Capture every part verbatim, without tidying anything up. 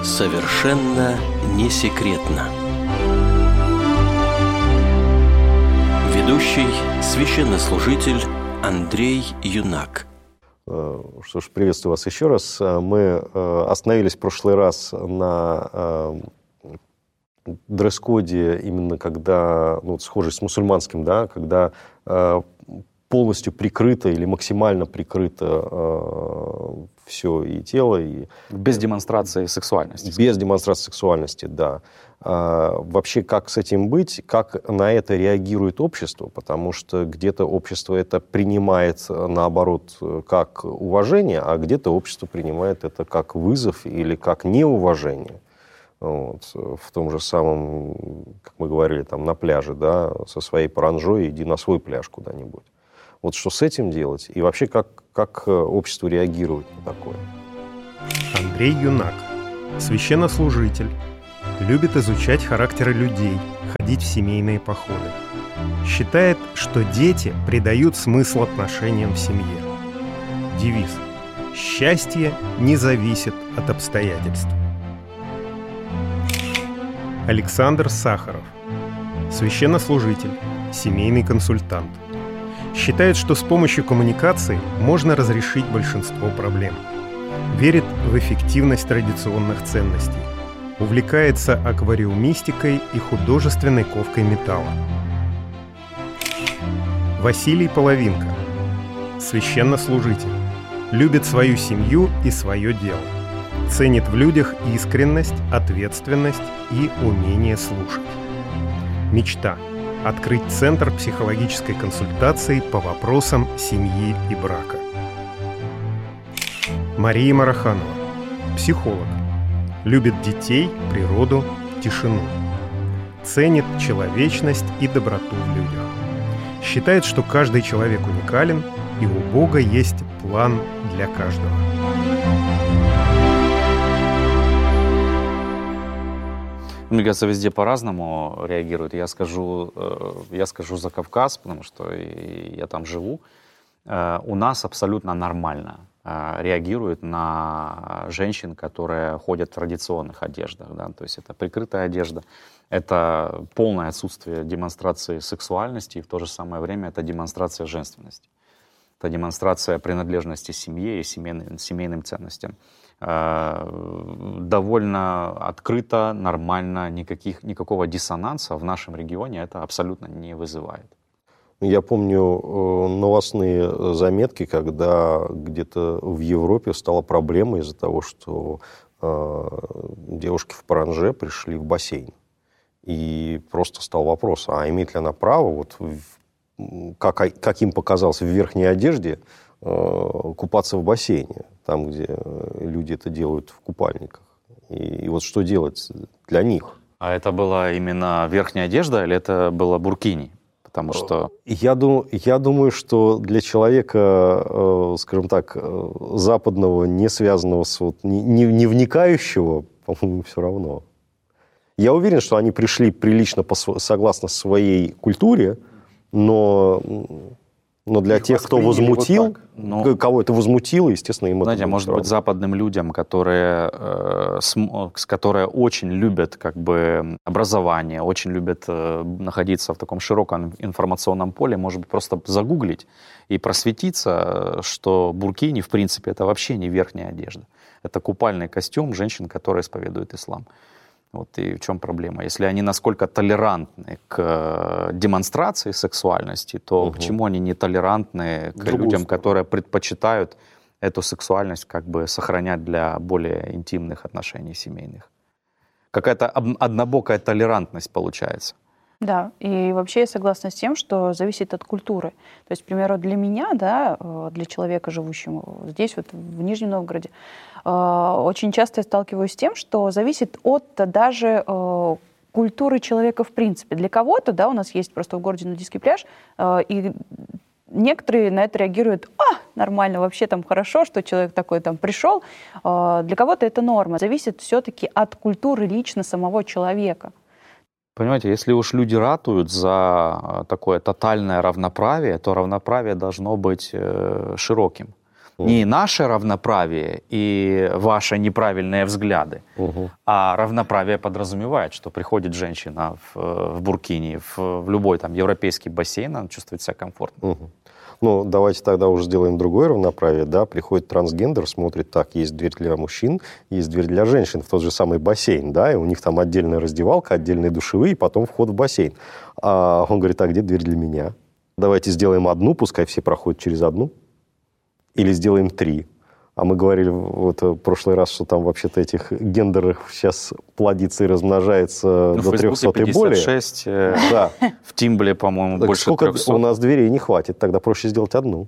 Совершенно не секретно. Ведущий священнослужитель Андрей Юнак. Что ж, приветствую вас еще раз. Мы остановились в прошлый раз на дресс-коде, именно когда, ну, схожий с мусульманским, да, когда полностью прикрыто или максимально прикрыто э, все и тело. И, без демонстрации сексуальности. Без демонстрации сексуальности, да. А, вообще, как с этим быть, как на это реагирует общество, потому что где-то общество это принимает, наоборот, как уважение, а где-то общество принимает это как вызов или как неуважение. Вот. В том же самом, как мы говорили, там, на пляже, да, со своей паранжой иди на свой пляж куда-нибудь. Вот что с этим делать? И вообще, как, как общество реагирует на такое? Андрей Юнак, священнослужитель, любит изучать характеры людей, ходить в семейные походы. Считает, что дети придают смысл отношениям в семье. Девиз: «Счастье не зависит от обстоятельств». Александр Сахаров, священнослужитель, семейный консультант. Считает, что с помощью коммуникации можно разрешить большинство проблем. Верит в эффективность традиционных ценностей. Увлекается аквариумистикой и художественной ковкой металла. Василий Половинка, священнослужитель. Любит свою семью и свое дело. Ценит в людях искренность, ответственность и умение слушать. Мечта – открыть центр психологической консультации по вопросам семьи и брака. Мария Мараханова, психолог. Любит детей, природу, тишину. Ценит человечность и доброту в людях. Считает, что каждый человек уникален, и у Бога есть план для каждого. Мне кажется, везде по-разному реагируют. Я скажу, я скажу за Кавказ, потому что я там живу. У нас абсолютно нормально реагируют на женщин, которые ходят в традиционных одеждах. Да? То есть это прикрытая одежда, это полное отсутствие демонстрации сексуальности, и в то же самое время это демонстрация женственности. Это демонстрация принадлежности семье и семейным, семейным ценностям. Довольно открыто, нормально, никаких, никакого диссонанса в нашем регионе это абсолютно не вызывает. Я помню новостные заметки, когда где-то в Европе стала проблема из-за того, что э, девушки в паранже пришли в бассейн. И просто стал вопрос, а имеет ли она право, вот, в, как, как им показалось, в верхней одежде э, купаться в бассейне, там, где люди это делают в купальниках. И, и вот что делать для них? А это была именно верхняя одежда или это было буркини? Потому что... Я, дум, я думаю, что для человека, э, скажем так, э, западного, не связанного с... Вот, не, не вникающего, по-моему, все равно. Я уверен, что они пришли прилично по, согласно своей культуре, но... Но для Их тех, кто возмутил, вот но, кого это возмутило, естественно, им знаете, это... Знаете, может быть, западным людям, которые, э, см, которые очень любят как бы, образование, очень любят э, находиться в таком широком информационном поле, может быть, просто загуглить и просветиться, что буркини, в принципе, это вообще не верхняя одежда. Это купальный костюм женщин, которые исповедуют ислам. Вот и в чем проблема. Если они насколько толерантны к демонстрации сексуальности, то угу. почему они не толерантны к Другую людям, сторону. которые предпочитают эту сексуальность как бы сохранять для более интимных отношений семейных? Какая-то однобокая толерантность получается. Да, и вообще я согласна с тем, что зависит от культуры. То есть, к примеру, для меня, да, для человека, живущего здесь, вот в Нижнем Новгороде, очень часто я сталкиваюсь с тем, что зависит от даже культуры человека в принципе. Для кого-то, да, у нас есть просто в городе нудистский пляж, и некоторые на это реагируют: а, нормально, вообще там хорошо, что человек такой там пришел. Для кого-то это норма. Зависит все-таки от культуры лично самого человека. Понимаете, если уж люди ратуют за такое тотальное равноправие, то равноправие должно быть широким. Угу. Не наше равноправие и ваши неправильные взгляды, угу. а равноправие подразумевает, что приходит женщина в, в буркини, в, в любой там европейский бассейн, она чувствует себя комфортно. Угу. Ну, давайте тогда уже сделаем другое равноправие, да, приходит трансгендер, смотрит, так, есть дверь для мужчин, есть дверь для женщин в тот же самый бассейн, да, и у них там отдельная раздевалка, отдельные душевые, и потом вход в бассейн. А он говорит, а где дверь для меня? Давайте сделаем одну, пускай все проходят через одну, или сделаем три. А мы говорили вот в прошлый раз, что там вообще-то этих гендеров сейчас плодится и размножается ну, до трехсот и более. пятьдесят шесть, э, да. В Тимбле, по-моему, так больше сколько трехсот. У нас дверей не хватит, тогда проще сделать одну.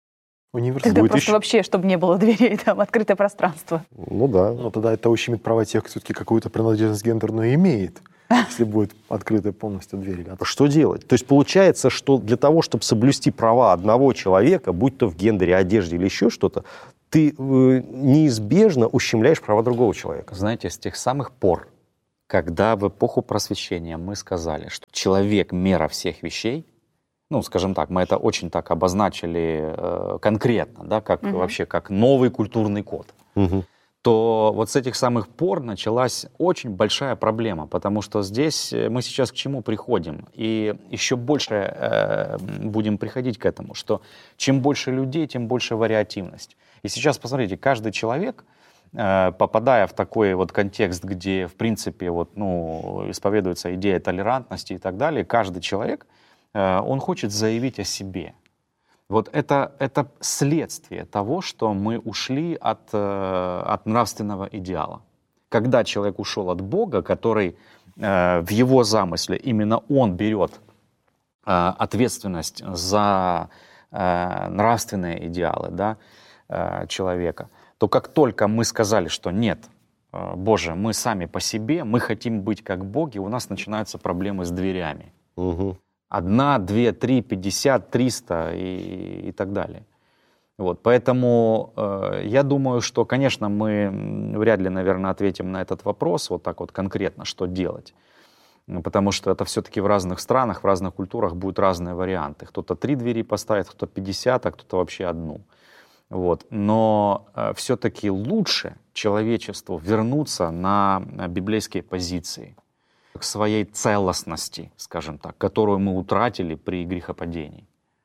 Тогда просто еще... вообще, чтобы не было дверей, там открытое пространство. Ну да. Но тогда это ущемит права тех, кто все-таки какую-то принадлежность гендерную имеет, если будет открытая полностью дверь. Что делать? То есть получается, что для того, чтобы соблюсти права одного человека, будь то в гендере, одежде или еще что-то, ты неизбежно ущемляешь права другого человека. Знаете, с тех самых пор, когда в эпоху просвещения мы сказали, что человек — мера всех вещей, ну, скажем так, мы это очень так обозначили э, конкретно, да, как угу. вообще как новый культурный код, угу. то вот с этих самых пор началась очень большая проблема, потому что здесь мы сейчас к чему приходим, и еще больше э, будем приходить к этому, что чем больше людей, тем больше вариативность. И сейчас, посмотрите, каждый человек, э, попадая в такой вот контекст, где, в принципе, вот, ну, исповедуется идея толерантности и так далее, каждый человек, э, он хочет заявить о себе. Вот это, это следствие того, что мы ушли от, э, от нравственного идеала. Когда человек ушел от Бога, который э, в его замысле, именно он берет э, ответственность за э, нравственные идеалы, да, э, человека, то как только мы сказали, что нет, э, Боже, мы сами по себе, мы хотим быть как боги, у нас начинаются проблемы с дверями. Угу. Одна, две, три, пятьдесят, триста и, и так далее. Вот, поэтому э, я думаю, что, конечно, мы вряд ли, наверное, ответим на этот вопрос вот так вот конкретно, что делать. Потому что это все-таки в разных странах, в разных культурах будут разные варианты. Кто-то три двери поставит, кто-то пятьдесят, а кто-то вообще одну. Вот. Но э, все-таки лучше человечеству вернуться на библейские позиции, к своей целостности, скажем так, которую мы утратили при грехопадении.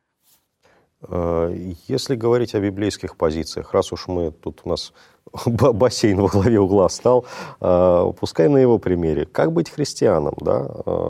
Если говорить о библейских позициях, раз уж мы тут у нас бассейн во главе угла стал, пускай на его примере, как быть христианом, да?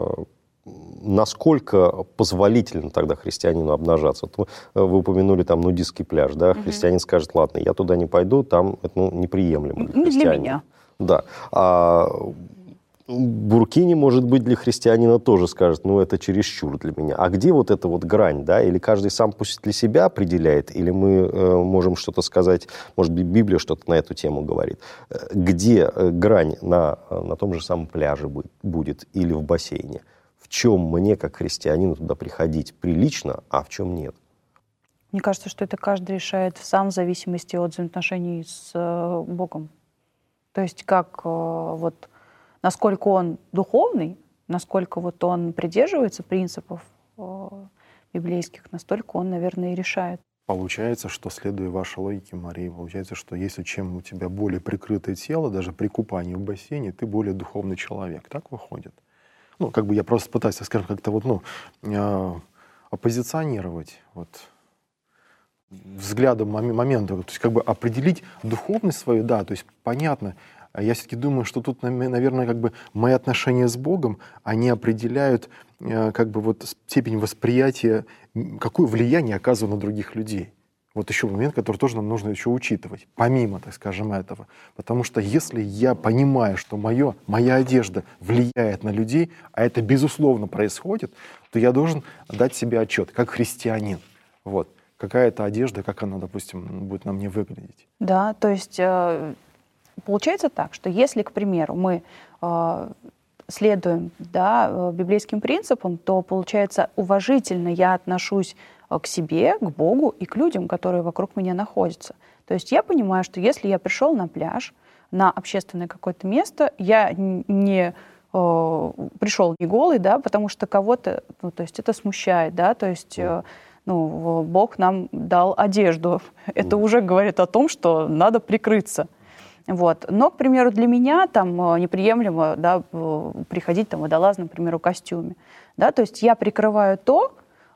Насколько позволительно тогда христианину обнажаться? Вот вы упомянули там нудистский пляж, да? Угу. Христианин скажет, ладно, я туда не пойду, там это ну, неприемлемо для не христианина. Для меня. Да. А буркини, может быть, для христианина тоже скажет, ну, это чересчур для меня. А где вот эта вот грань, да? Или каждый сам пусть для себя определяет, или мы э, можем что-то сказать, может быть, Библия что-то на эту тему говорит. Где грань на, на том же самом пляже будет или в бассейне? В чем мне, как христианину, туда приходить прилично, а в чем нет? Мне кажется, что это каждый решает сам в зависимости от взаимоотношений с э, Богом. То есть как э, вот... насколько он духовный, насколько вот он придерживается принципов э, библейских, настолько он, наверное, и решает. Получается, что, следуя вашей логике, Мария, получается, что если чем у тебя более прикрытое тело, даже при купании в бассейне, ты более духовный человек. Так выходит? Ну, как бы я просто пытаюсь, скажем, как-то вот, ну, э, оппозиционировать вот, взглядом момента, то есть как бы определить духовность свою, да, то есть понятно. Я все-таки думаю, что тут, наверное, как бы мои отношения с Богом, они определяют как бы вот степень восприятия, какое влияние оказываю на других людей. Вот еще момент, который тоже нам нужно еще учитывать, помимо, так скажем, этого. Потому что если я понимаю, что мое, моя одежда влияет на людей, а это безусловно происходит, то я должен дать себе отчет, как христианин. Вот. Какая это одежда, как она, допустим, будет на мне выглядеть. Да, то есть э, получается так, что если, к примеру, мы э, следуем да, библейским принципам, то, получается, уважительно я отношусь к себе, к Богу и к людям, которые вокруг меня находятся. То есть я понимаю, что если я пришел на пляж, на общественное какое-то место, я не э, пришел не голый, да, потому что кого-то, ну, то есть это смущает, да, то есть э, Ну, Бог нам дал одежду. Это уже говорит о том, что надо прикрыться. Вот. Но, к примеру, для меня там неприемлемо, да, приходить там в водолазном, например, примеру, костюме. Да? То есть я прикрываю то,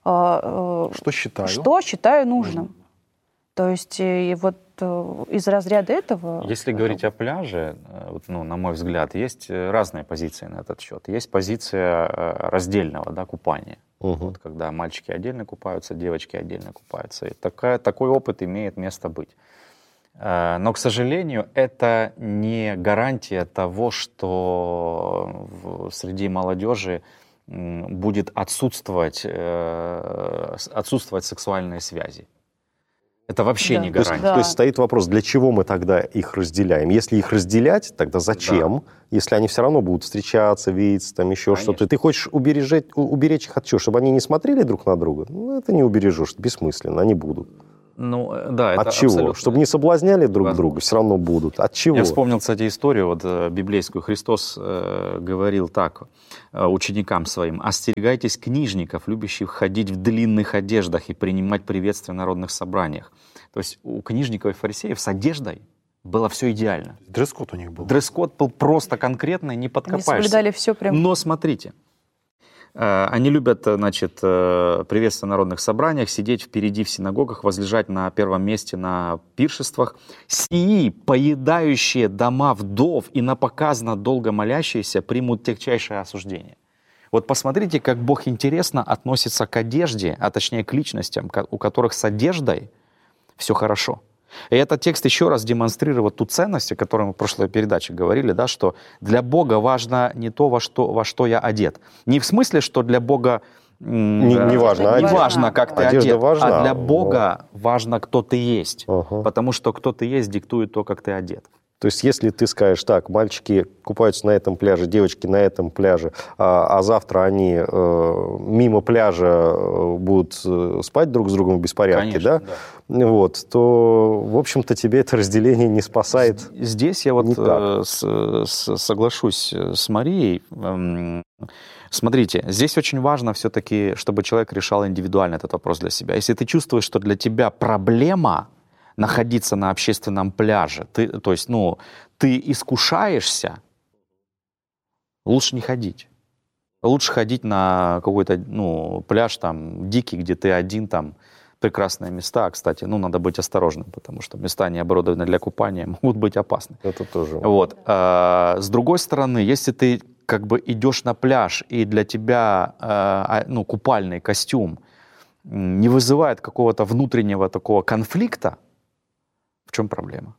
что считаю, что считаю нужным. Mm. То есть и вот из разряда этого... Если говорить о пляже, ну, на мой взгляд, есть разные позиции на этот счет. Есть позиция раздельного, да, купания. Uh-huh. Вот, когда мальчики отдельно купаются, девочки отдельно купаются. И такая, такой опыт имеет место быть. Но, к сожалению, это не гарантия того, что среди молодежи будет отсутствовать, отсутствовать сексуальные связи. Это вообще да. не гарантия. То есть, да. то есть стоит вопрос, для чего мы тогда их разделяем? Если их разделять, тогда зачем? Да. Если они все равно будут встречаться, видеться, там еще Конечно. что-то. Ты хочешь уберечь, уберечь их от чего? Чтобы они не смотрели друг на друга? Ну, это не убережешь, бессмысленно, они будут. Ну, да, это от чего? Абсолютно... Чтобы не соблазняли друг Возможно. друга, все равно будут. От чего? Я вспомнил, кстати, историю вот, библейскую. Христос э, говорил так э, ученикам своим: «Остерегайтесь книжников, любящих ходить в длинных одеждах и принимать приветствия в народных собраниях». То есть у книжников и фарисеев с одеждой было все идеально. Дресс-код у них был. Дресс-код был просто конкретный, не подкопаешься. Они соблюдали все прям. Но смотрите. Они любят, значит, приветствовать в народных собраниях, сидеть впереди в синагогах, возлежать на первом месте на пиршествах. Сии, поедающие дома вдов и напоказно долго молящиеся, примут тягчайшее осуждение. Вот посмотрите, как Бог интересно относится к одежде, а точнее к личностям, у которых с одеждой все хорошо. И этот текст еще раз демонстрирует ту ценность, о которой мы в прошлой передаче говорили, да, что для Бога важно не то, во что, во что я одет. Не в смысле, что для Бога не, не важно, не важно, как ты одежда одет, важна, а для Бога но... важно, кто ты есть. Ага. Потому что кто ты есть, диктует то, как ты одет. То есть, если ты скажешь, так, мальчики купаются на этом пляже, девочки на этом пляже, а, а завтра они э, мимо пляжа будут спать друг с другом в беспорядке, Конечно, да? да. Вот, то, в общем-то, тебе это разделение не спасает. Здесь я вот э, с, с, соглашусь с Марией. Эм, смотрите, здесь очень важно все-таки, чтобы человек решал индивидуально этот вопрос для себя. Если ты чувствуешь, что для тебя проблема находиться на общественном пляже, ты, то есть, ну, ты искушаешься, лучше не ходить. Лучше ходить на какой-то, ну, пляж там дикий, где ты один, там прекрасные места. Кстати, ну, надо быть осторожным, потому что места, не оборудованы для купания, могут быть опасны. Это тоже. Вот. А, с другой стороны, если ты как бы идешь на пляж, и для тебя, а, ну, купальный костюм не вызывает какого-то внутреннего такого конфликта, в чем проблема?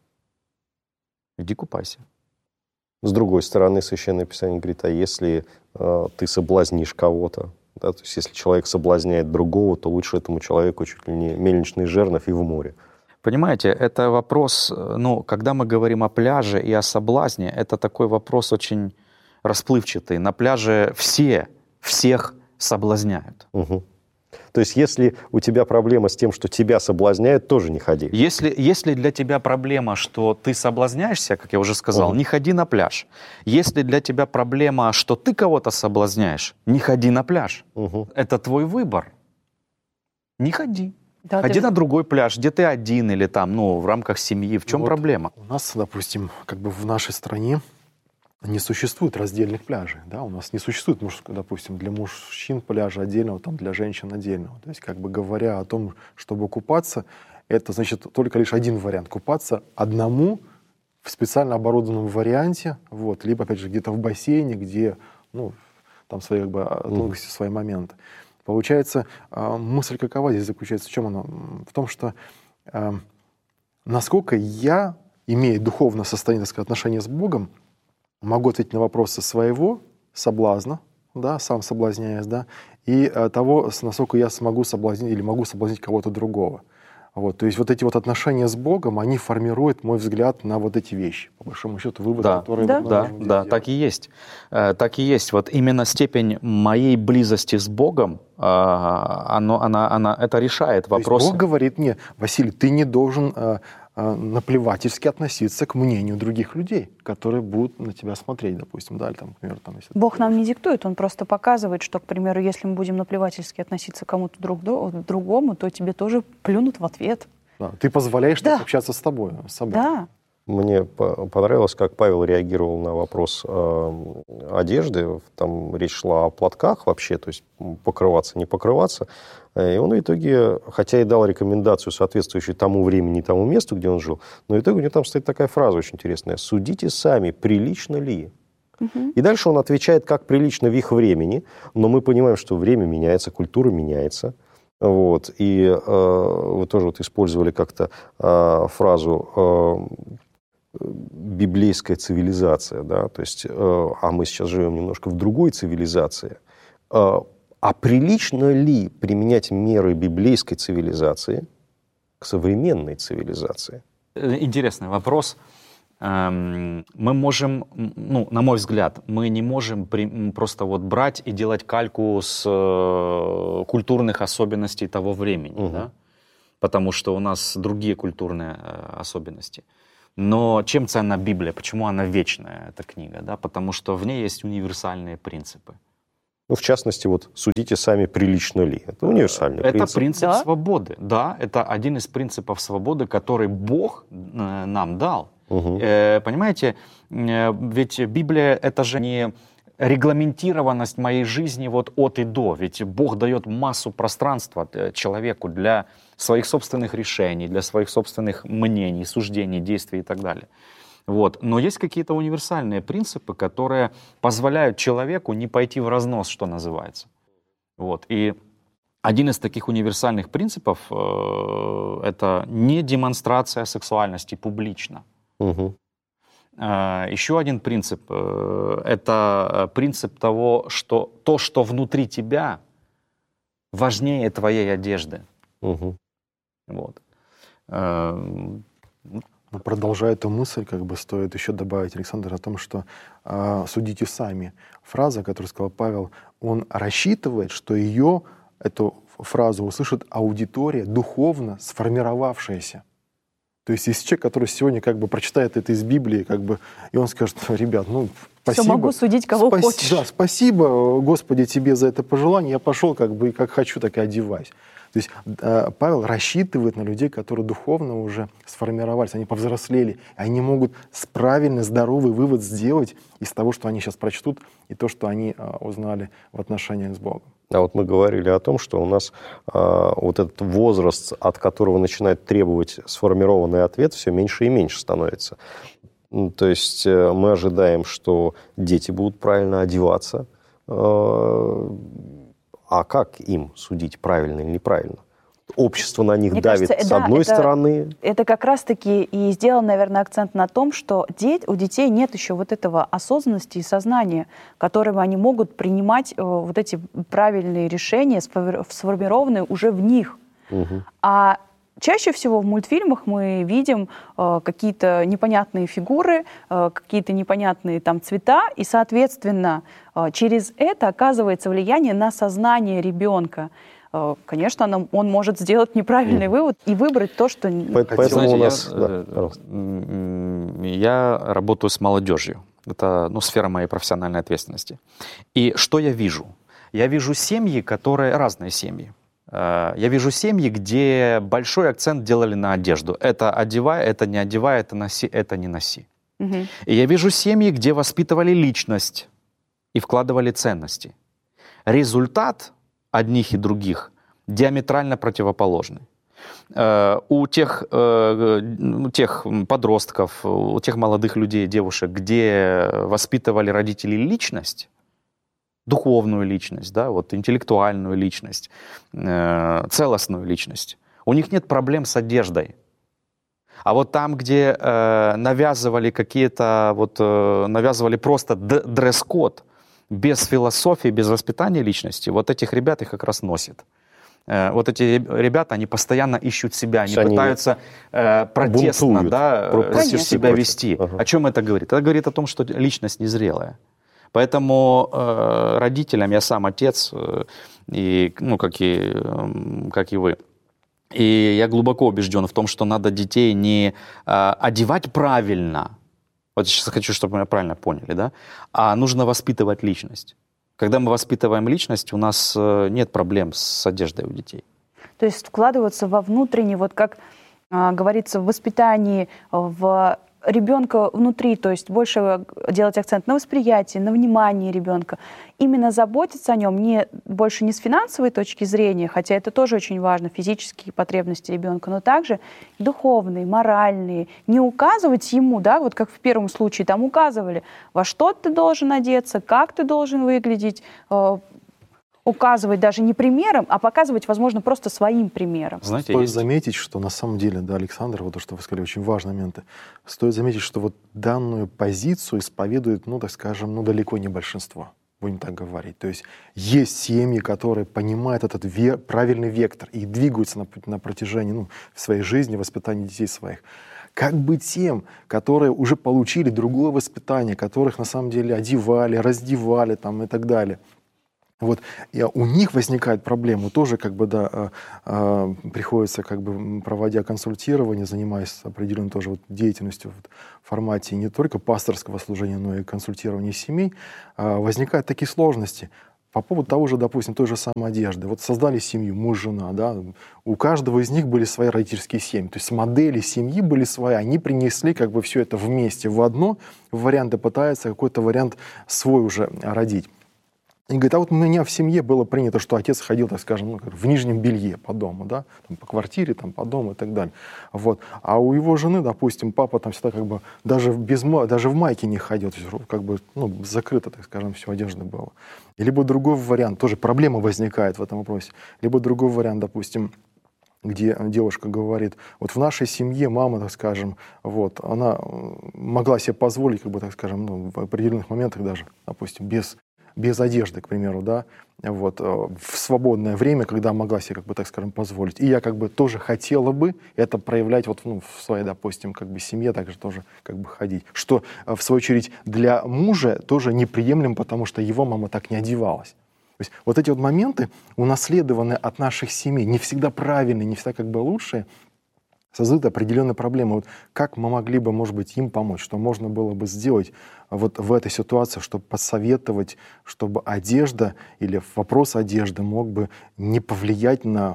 Иди купайся. С другой стороны, Священное Писание говорит, а если э, ты соблазнишь кого-то, да, то есть если человек соблазняет другого, то лучше этому человеку чуть ли не мельничный жернов и в море. Понимаете, это вопрос, ну, когда мы говорим о пляже и о соблазне, это такой вопрос очень расплывчатый. На пляже все, всех соблазняют. Угу. То есть, если у тебя проблема с тем, что тебя соблазняют, тоже не ходи. Если, если для тебя проблема, что ты соблазняешься, как я уже сказал, угу. не ходи на пляж. Если для тебя проблема, что ты кого-то соблазняешь, не ходи на пляж. Угу. Это твой выбор. Не ходи. Да, ходи ты... на другой пляж, где ты один или там, ну, в рамках семьи. В чем вот проблема? У нас, допустим, как бы в нашей стране не существует раздельных пляжей, да, у нас не существует, допустим, для мужчин пляжа отдельного, там, для женщин отдельного. То есть, как бы говоря о том, чтобы купаться, это значит только лишь один вариант. Купаться одному в специально оборудованном варианте, вот, либо, опять же, где-то в бассейне, где, ну, там свои, как бы, тонкости, mm. свои моменты. Получается, мысль какова здесь заключается? В чем она? В том, что насколько я, имея духовное состояние, так сказать, отношения с Богом, могу ответить на вопросы своего соблазна, да, сам соблазняясь, да, и а, того, насколько я смогу соблазнить или могу соблазнить кого-то другого. Вот, то есть вот эти вот отношения с Богом, они формируют мой взгляд на вот эти вещи, по большому счету, выводы, да, которые... Да, да, да, так и есть. Так и есть. Вот именно степень моей близости с Богом, оно, она, она, это решает вопрос. Бог говорит мне: Василий, ты не должен э, наплевательски относиться к мнению других людей, которые будут на тебя смотреть, допустим, да, или там, к примеру, там, если... Бог нам не диктует, Он просто показывает, что, к примеру, если мы будем наплевательски относиться к кому-то друг к другому, то тебе тоже плюнут в ответ. Да, ты позволяешь Да. так общаться с тобой, с собой. Да. Мне по- понравилось, как Павел реагировал на вопрос э, одежды. Там речь шла о платках вообще, то есть покрываться, не покрываться. И он в итоге, хотя и дал рекомендацию, соответствующую тому времени и тому месту, где он жил, но в итоге у него там стоит такая фраза очень интересная. «Судите сами, прилично ли?» Мгм. И дальше он отвечает, как прилично в их времени, но мы понимаем, что время меняется, культура меняется. Вот. И э, вы тоже вот использовали как-то э, фразу э, библейская цивилизация, да, то есть, э, а мы сейчас живем немножко в другой цивилизации. Э, а прилично ли применять меры библейской цивилизации к современной цивилизации? Интересный вопрос. Эм, Мы можем, ну, на мой взгляд, мы не можем при- просто вот брать и делать кальку с э, культурных особенностей того времени, Мгм. да? Потому что у нас другие культурные э, особенности. Но чем ценна Библия? Почему она вечная, эта книга? Да? Потому что в ней есть универсальные принципы. Ну, в частности, вот судите сами, прилично ли. Это универсальный Это принцип. принцип Да. свободы. Да, это один из принципов свободы, который Бог э, нам дал. Мгм. Э, Понимаете, э, ведь Библия — это же не регламентированность моей жизни вот от и до. Ведь Бог дает массу пространства э, человеку для своих собственных решений, для своих собственных мнений, суждений, действий и так далее. Вот. Но есть какие-то универсальные принципы, которые позволяют человеку не пойти в разнос, что называется. Вот. И один из таких универсальных принципов э, — это не демонстрация сексуальности публично. Мгм. Э, Еще один принцип э, — это принцип того, что то, что внутри тебя, важнее твоей одежды. Мгм. Вот. Э, Но продолжая эту мысль, как бы стоит еще добавить, Александр, о том, что а, судите сами. Фраза, которую сказал Павел, он рассчитывает, что ее, эту фразу услышит аудитория духовно сформировавшаяся. То есть есть человек, который сегодня как бы прочитает это из Библии, как бы, и он скажет: ребят, ну, спасибо. Все, могу судить, кого Спас- хочешь. Да, спасибо, Господи, тебе за это пожелание. Я пошел как бы, как хочу, так и одеваюсь. То есть э, Павел рассчитывает на людей, которые духовно уже сформировались, они повзрослели, и они могут с- правильный, здоровый вывод сделать из того, что они сейчас прочтут, и то, что они э, узнали в отношениях с Богом. А вот мы говорили о том, что у нас а, вот этот возраст, от которого начинает требовать сформированный ответ, все меньше и меньше становится. М, То есть э, мы ожидаем, что дети будут правильно одеваться. э, А как им судить, правильно или неправильно? Общество на них Мне давит кажется, с да, одной это- стороны. Это как раз-таки и сделан, наверное, акцент на том, что де- у детей нет еще вот этого осознанности и сознания, которым они могут принимать э, вот эти правильные решения, сфор- сформированные уже в них. Мгм. А чаще всего в мультфильмах мы видим э, какие-то непонятные фигуры, э, какие-то непонятные там цвета, и, соответственно, э, через это оказывается влияние на сознание ребенка. Э, конечно, она- он может сделать неправильный вывод и выбрать то, что... н- По- Поэтому Знаете, у нас... я, да, э, пожалуйста. м, я работаю с молодежью. Это, ну, сфера моей профессиональной ответственности. И что я вижу? Я вижу семьи, которые... Разные семьи. Э, Я вижу семьи, где большой акцент делали на одежду. Это одевай, это не одевай, это носи, это не носи. Мгм. И я вижу семьи, где воспитывали личность и вкладывали ценности. Результат одних и других диаметрально противоположный. Э, У тех, э, у тех подростков, у тех молодых людей, девушек, где воспитывали родители личность, духовную личность, да, вот, интеллектуальную личность, э, целостную личность, у них нет проблем с одеждой. А вот там, где э, навязывали какие-то, вот, э, навязывали просто д- дресс-код, без философии, без воспитания личности, вот этих ребят их как раз носит. Э, вот эти реб- ребята, они постоянно ищут себя, они То есть они пытаются э, протестно, бунтуют да, про- э, против себя против. вести. Ага. О чем это говорит? Это говорит о том, что личность незрелая. Поэтому э, родителям, я сам отец, э, и, ну, как, и, эм, как и вы, И я глубоко убежден в том, что надо детей не э, одевать правильно, вот сейчас хочу, чтобы меня правильно поняли, да, а нужно воспитывать личность. Когда мы воспитываем личность, у нас э, нет проблем с одеждой у детей. То есть вкладываться во внутренний, вот как э, говорится, в воспитании, в ребенка внутри, то есть больше делать акцент на восприятии, на внимании ребенка, именно заботиться о нем не, больше не с финансовой точки зрения, хотя это тоже очень важно, физические потребности ребенка, но также духовные, моральные, не указывать ему, да, вот как в первом случае там указывали, во что ты должен одеться, как ты должен выглядеть, э, указывать даже не примером, а показывать, возможно, просто своим примером. Знаете, стоит есть... заметить, что на самом деле, да, Александр, вот то, что вы сказали, очень важные моменты. Стоит заметить, что вот данную позицию исповедует, ну, так скажем, ну, далеко не большинство, будем так говорить. То есть есть семьи, которые понимают этот ве- правильный вектор и двигаются на, на протяжении, ну, своей жизни, воспитания детей своих. Как бы тем, которые уже получили другое воспитание, которых на самом деле одевали, раздевали там, и так далее. Вот, и у них возникает проблема, тоже как бы, да, э, э, приходится, как бы, проводя консультирование, занимаясь определенной тоже вот деятельностью вот, в формате не только пасторского служения, но и консультирования семей, э, возникают такие сложности по поводу того же, допустим, той же самой одежды. Вот создали семью, муж, жена, да, у каждого из них были свои родительские семьи, то есть модели семьи были свои, они принесли как бы все это вместе в одно, варианты пытаются какой-то вариант свой уже родить. И говорит, а вот у меня в семье было принято, что отец ходил, так скажем, ну, в нижнем белье по дому, да, там, по квартире, там, по дому и так далее. Вот. А у его жены, допустим, папа там всегда как бы даже, без, даже в майке не ходил, то есть как бы, ну, закрыто, так скажем, все одежда была. И либо другой вариант, тоже проблема возникает в этом вопросе, либо другой вариант, допустим, где девушка говорит, вот в нашей семье мама, так скажем, вот, она могла себе позволить, как бы, так скажем, ну, в определенных моментах даже, допустим, без без одежды, к примеру, да, вот, в свободное время, когда могла себе, как бы, так скажем, позволить. И я, как бы, тоже хотела бы это проявлять вот, ну, в своей, допустим, как бы, семье, также тоже, как бы, ходить. Что, в свою очередь, для мужа тоже неприемлемо, потому что его мама так не одевалась. То есть вот эти вот моменты, унаследованные от наших семей, не всегда правильные, не всегда, как бы, лучшие, создают определенные проблемы. Вот как мы могли бы, может быть, им помочь, что можно было бы сделать вот в этой ситуации, чтобы посоветовать, чтобы одежда или вопрос одежды мог бы не повлиять на,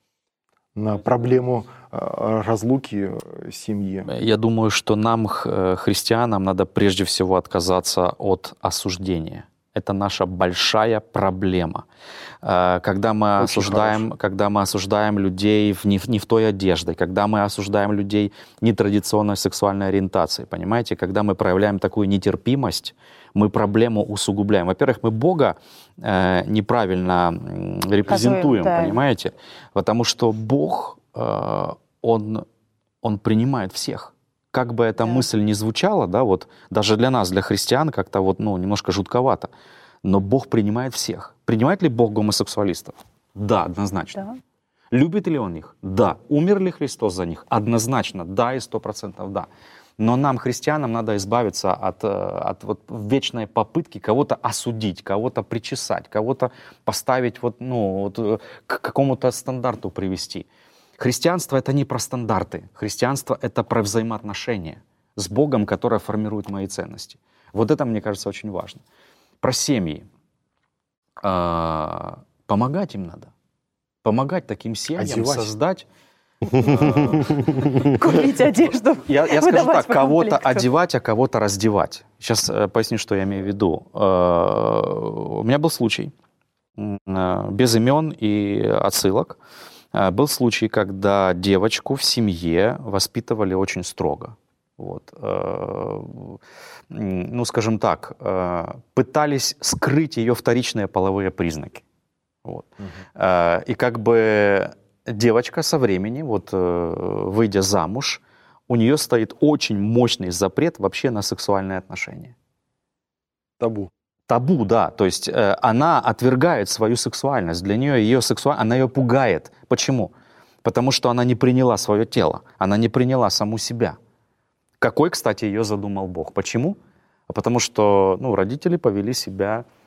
на проблему э, разлуки семьи? Я думаю, что нам, христианам, надо прежде всего отказаться от осуждения. Это наша большая проблема. Когда мы, осуждаем, когда мы осуждаем людей в не, не в той одежде, когда мы осуждаем людей нетрадиционной сексуальной ориентации, понимаете? Когда мы проявляем такую нетерпимость, мы проблему усугубляем. Во-первых, мы Бога э, неправильно репрезентуем, да. Понимаете? Потому что Бог, э, он, он принимает всех. Как бы эта да. мысль ни звучала, да, вот даже для нас, для христиан, как-то вот, ну, немножко жутковато, но Бог принимает всех. Принимает ли Бог гомосексуалистов? Да, однозначно. Да. Любит ли Он их? Да. Умер ли Христос за них? Однозначно, да, и сто процентов да. Но нам, христианам, надо избавиться от, от вот вечной попытки кого-то осудить, кого-то причесать, кого-то поставить вот, ну, вот, к какому-то стандарту привести. Христианство — это не про стандарты. Христианство — это про взаимоотношения с Богом, которое формирует мои ценности. Вот это, мне кажется, очень важно. Про семьи. А, помогать им надо. Помогать таким семьям одевать. Создать... Купить одежду. Я, я скажу так, кого-то одевать, а кого-то раздевать. Сейчас э, поясню, что я имею в виду. Э, у меня был случай, э, без имен и отсылок. Был случай, когда девочку в семье воспитывали очень строго. Вот. Ну, скажем так, пытались скрыть ее вторичные половые признаки. Вот. Угу. И как бы девочка со временем, вот, выйдя замуж, у нее стоит очень мощный запрет вообще на сексуальные отношения. Табу. Табу, да. То есть э, она отвергает свою сексуальность. Для нее ее сексуальность, она ее пугает. Почему? Потому что она не приняла свое тело. Она не приняла саму себя. Какой, кстати, ее задумал Бог. Почему? А потому что, ну, родители повели себя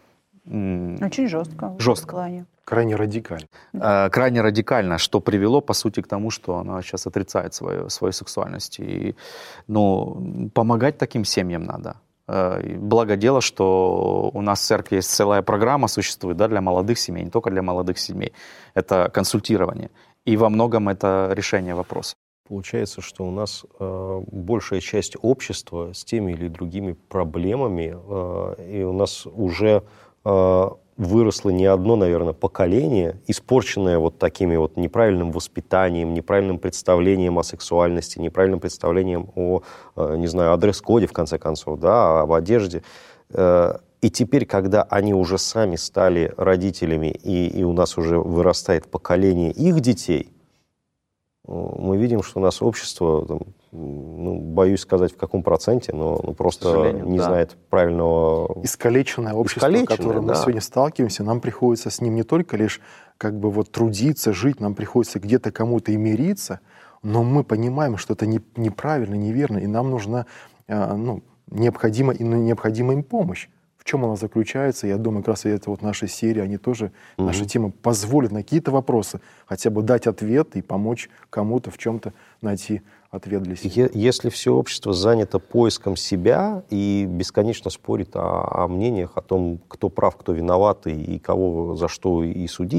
Очень жестко. Жестко. В плане. Крайне радикально. Э, крайне радикально, что привело, по сути, к тому, что она сейчас отрицает свою, свою сексуальность. И, ну, помогать таким семьям надо. Э, благо дело, что у нас в церкви есть целая программа, существует, да, для молодых семей, не только для молодых семей. Это консультирование. И во многом это решение вопроса. Получается, что у нас э, большая часть общества с теми или другими проблемами, э, и у нас уже э, выросло не одно, наверное, поколение, испорченное вот такими вот неправильным воспитанием, неправильным представлением о сексуальности, неправильным представлением о, э, не знаю, о дресс-коде, в конце концов, да, об одежде. Э, и теперь, когда они уже сами стали родителями, и, и у нас уже вырастает поколение их детей, мы видим, что у нас общество, там, ну, боюсь сказать, в каком проценте, но ну, просто не да. знает правильного... Искалеченное общество, с которым да. мы сегодня сталкиваемся, нам приходится с ним не только лишь как бы вот трудиться, жить, нам приходится где-то кому-то и мириться, но мы понимаем, что это не, неправильно, неверно, и нам нужна ну, необходима, и необходима им помощь. В чем она заключается? Я думаю, как раз это вот наша серия, они тоже, угу. наша тема позволит на какие-то вопросы хотя бы дать ответ и помочь кому-то в чем-то найти ответ для себя. Если все общество занято поиском себя и бесконечно спорит о, о мнениях, о том, кто прав, кто виноват и кого за что и судить,